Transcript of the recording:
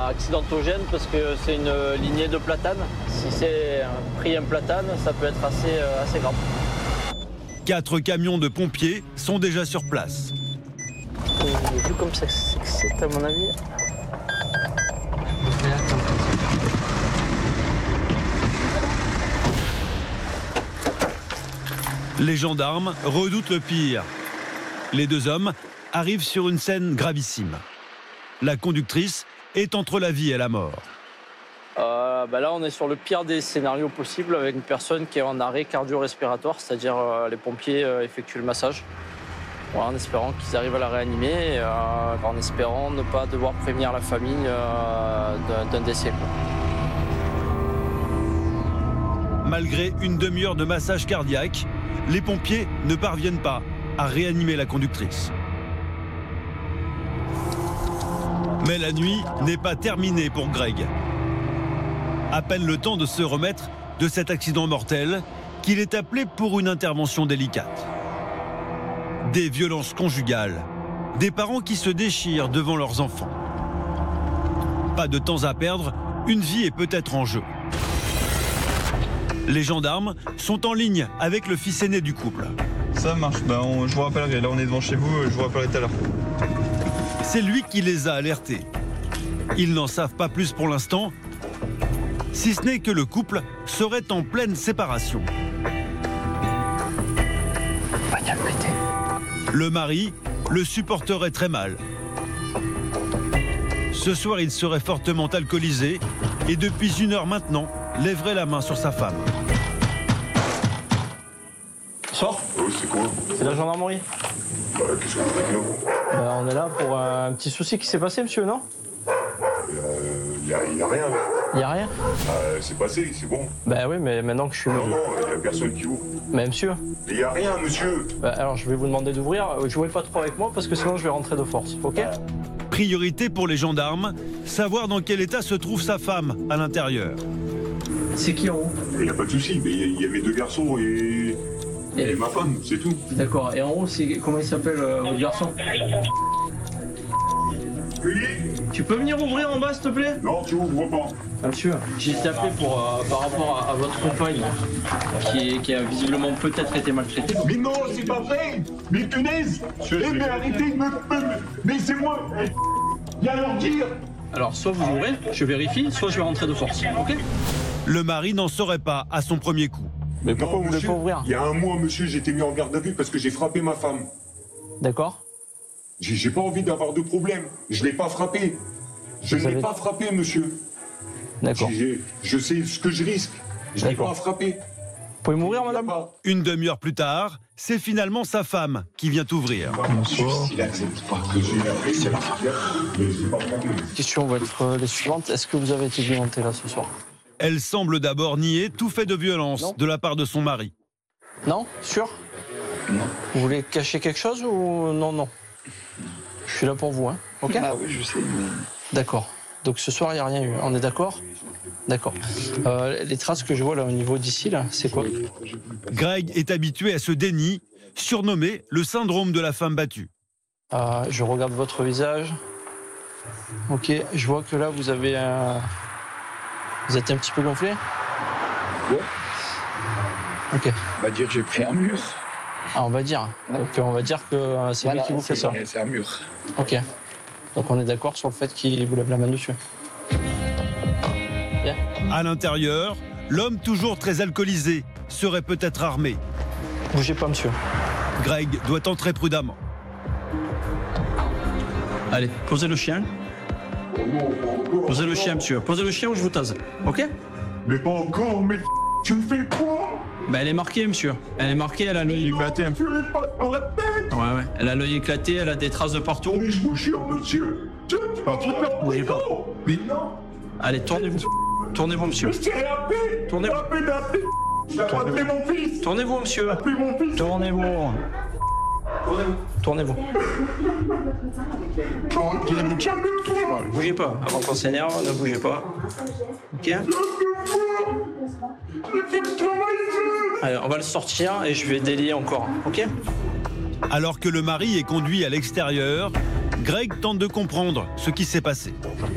accidentogène parce que c'est une lignée de platanes. Si c'est pris un platane, ça peut être assez grave. 4 camions de pompiers sont déjà sur place. Vu comme ça, c'est à mon avis. Les gendarmes redoutent le pire. Les 2 hommes arrivent sur une scène gravissime. La conductrice est entre la vie et la mort. Là, on est sur le pire des scénarios possibles avec une personne qui est en arrêt cardio-respiratoire, c'est-à-dire les pompiers effectuent le massage. Voilà, en espérant qu'ils arrivent à la réanimer, et, en espérant ne pas devoir prévenir la famille d'un décès. Malgré une demi-heure de massage cardiaque, les pompiers ne parviennent pas à réanimer la conductrice. Mais la nuit n'est pas terminée pour Greg. À peine le temps de se remettre de cet accident mortel qu'il est appelé pour une intervention délicate. Des violences conjugales, des parents qui se déchirent devant leurs enfants. Pas de temps à perdre, une vie est peut-être en jeu. Les gendarmes sont en ligne avec le fils aîné du couple. Ça marche, je vous rappellerai, là on est devant chez vous, je vous rappellerai tout à l'heure. C'est lui qui les a alertés. Ils n'en savent pas plus pour l'instant, si ce n'est que le couple serait en pleine séparation. Le mari le supporterait très mal. Ce soir, il serait fortement alcoolisé et depuis 1 heure maintenant, lèverait la main sur sa femme. Sors. Oh, c'est quoi? C'est la gendarmerie. Qu'est-ce que vous faites là? On est là pour un petit souci qui s'est passé, monsieur, non? Y a rien. Il n'y a rien? C'est passé, c'est bon. Oui, mais maintenant que je suis... Non, il y a personne qui ouvre. Mais monsieur? Il y a rien, monsieur. Alors, je vais vous demander d'ouvrir. Jouez pas trop avec moi parce que sinon je vais rentrer de force, ok? Priorité pour les gendarmes, savoir dans quel état se trouve sa femme à l'intérieur. C'est qui en haut? Il n'y a pas de souci, mais il y avait 2 garçons et ma femme, c'est tout. D'accord. Et en haut, comment il s'appelle votre garçon? Oui? Tu peux venir ouvrir en bas, s'il te plaît? Non, tu ouvres pas. Monsieur, j'ai été appelé par rapport à votre compagne qui a visiblement peut-être été maltraitée. Mais non, c'est pas vrai. Mais punaise. Mais arrêtez de me... Mais c'est moi. Viens leur dire. Alors, soit vous ouvrez, je vérifie, soit je vais rentrer de force, ok? Le mari n'en serait pas à son premier coup. Mais pourquoi Non, vous voulez monsieur, pas ouvrir? Il y a 1 mois, monsieur, j'ai été mis en garde à vue parce que j'ai frappé ma femme. D'accord. J'ai pas envie d'avoir de problème. Je l'ai pas frappé. Je ne l'ai pas frappé, monsieur. D'accord. Je sais ce que je risque. Je l'ai pas frappé. Vous pouvez m'ouvrir, madame? Une demi-heure plus tard, c'est finalement sa femme qui vient ouvrir. Il accepte pas que j'ai appelé, c'est la femme. Mais je l'ai pas frappé. Question va être les suivantes. Est-ce que vous avez été violenté là ce soir? Elle semble d'abord nier tout fait de violence de la part de son mari. Non? Sûr? Non. Vous voulez cacher quelque chose ou non? Je suis là pour vous, hein? Ok? Ah oui, je sais. Mais... D'accord. Donc ce soir, il n'y a rien eu. On est d'accord? D'accord. Les traces que je vois là au niveau d'ici, là, c'est quoi? Greg est habitué à ce déni, surnommé le syndrome de la femme battue. Je regarde votre visage. Ok, je vois que là, vous avez un... Vous êtes un petit peu gonflé? Ouais. Ok. On va dire que j'ai pris un mur. Ah, on va dire. Donc on va dire que c'est lui qui vous fait ça. C'est un mur. Ok. Donc on est d'accord sur le fait qu'il vous lève la main dessus. Bien. À l'intérieur, l'homme toujours très alcoolisé serait peut-être armé. Bougez pas, monsieur. Greg doit entrer prudemment. Allez, posez le chien. Posez le chien, monsieur. Posez le chien ou je vous tase. Ok? Mais pas encore, mais tu me fais quoi? Elle est marquée, monsieur. Elle est marquée, elle a l'œil éclaté. Tu me fais pas dans la tête. Ouais. Elle a l'œil éclaté, elle a des traces de partout. Mais je vous jure, monsieur. Bougez pas. Mais non. Allez, tournez-vous. Tournez-vous, monsieur. Je t'ai appelé. Tournez-vous. J'ai appelé mon fils. Tournez-vous, monsieur. Appelez mon fils. Tournez-vous. Tournez-vous. Bougez pas. Avant qu'on s'énerve, ne bougez pas. Ok? Allez, on va le sortir et je vais délier encore. Ok? Alors que le mari est conduit à l'extérieur, Greg tente de comprendre ce qui s'est passé.